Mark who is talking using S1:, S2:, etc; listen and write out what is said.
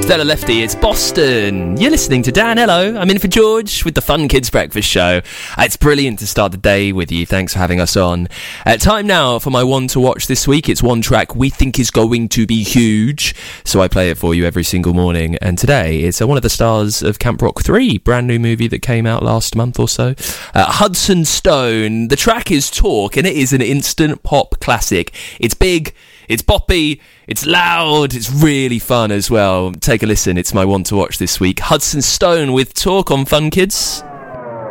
S1: Stella Lefty, it's Boston. You're listening to Dan. Hello, I'm in for George with the Fun Kids Breakfast Show. It's brilliant to start the day with you. Thanks for having us on. Time now for my one to watch this week. It's one track we think is going to be huge, so I play it for you every single morning. And today it's one of the stars of Camp Rock 3, brand new movie that came out last month or so. Hudson Stone. The track is Talk, and it is an instant pop classic. It's big, it's boppy, it's loud, it's really fun as well. Take a listen, it's my one to watch this week. Hudson Stone with Talk on Fun Kids.